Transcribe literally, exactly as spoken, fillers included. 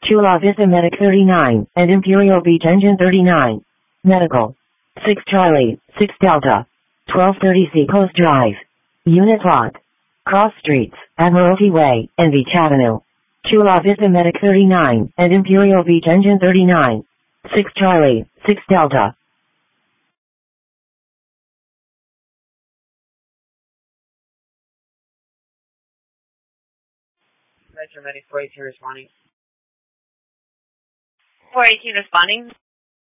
Chula Vista Medic thirty-nine, and Imperial Beach Engine thirty-nine. Medical. six Charlie, six Delta. twelve thirty Seacoast Drive. Unit lot. Cross Streets, Admiralty Way, and Beach Avenue. Chula Vista Medic thirty-nine, and Imperial Beach Engine thirty-nine. six Charlie, six Delta. Metro Medic four eighteen responding. four eighteen responding.